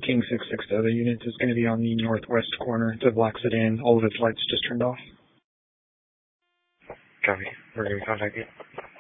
King 660. The unit is going to be on the northwest corner. It's a black sedan. All of its lights just turned off. Copy. We're going to contact you.